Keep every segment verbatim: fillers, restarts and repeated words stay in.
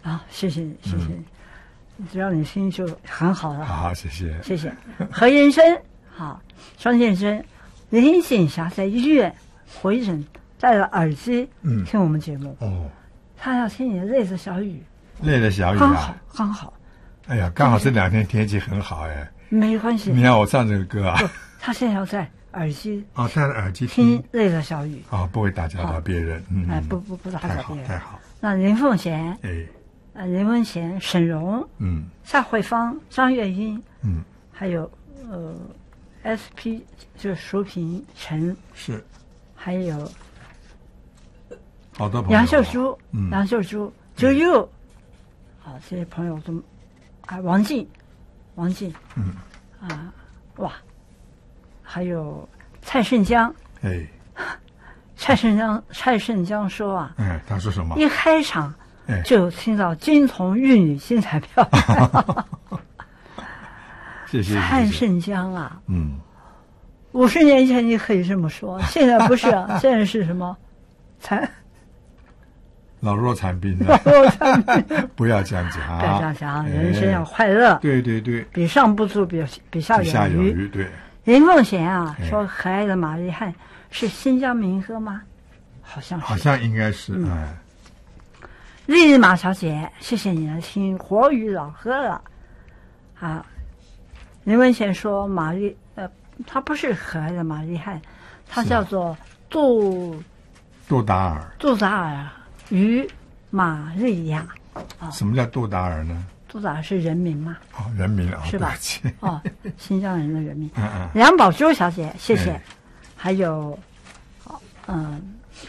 啊，谢谢你，谢谢你，嗯、只要你心就很好了。 好，谢谢， 谢谢。何延生，好，庄先生，林锦霞在医院回诊，戴了耳机，嗯，听我们节目。哦，他要听你的泪的小雨。 泪的小雨啊， 刚好，刚好。 哎呀，刚好这两天天气很好哎。 没关系。 你要我唱这个歌啊？ 他现在要在耳机哦，戴着耳机听泪的小雨啊、哦，不会打搅到别人。嗯， 哎，不不不打搅别人， 太好。 那林凤贤， 哎， 呃，林文贤、沈荣，嗯，夏慧芳、张月英，嗯，还有呃 ，S P 就是淑萍陈是， 还有好多朋友、啊， 杨秀珠，嗯，杨秀珠，周佑，啊，这些朋友都，啊，王静，王静，嗯，啊，哇。还有蔡胜江，哎，蔡胜江，蔡胜江说啊， 哎，他说什么？ 一开场就听到金童玉女精彩表演。 谢谢蔡胜江啊，嗯，五十年前你可以这么说，现在不是啊，现在是什么？残老弱残兵啊！老弱残兵， 不要这样讲， 不要这样讲，人生要快乐。 对对对， 比上不足，比比下有余。 比下有余，对。 林凤贤啊，说可爱的玛丽汉是新疆民歌吗？好像是， 好像应该是。嗯，哎， 丽丽马小姐，谢谢你来听国语老歌了。啊，林文贤说玛丽，呃，她不是可爱的玛丽汉，她叫做杜杜达尔， 杜达尔与玛利亚。 啊，什么叫杜达尔呢？ 杜达尔是人民吗？ 哦，人民啊， 是吧？哦，新疆人的人民。嗯嗯。梁宝珠小姐，谢谢。哎、还有，嗯，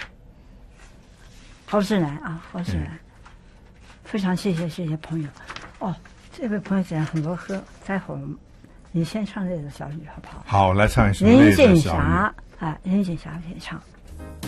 高志南啊，高志南，哎、非常谢谢这些朋友。哦，这位朋友讲很多歌，待会儿你先唱这个小雨好不好？ 好，来唱一首林锦霞啊，林锦霞先唱。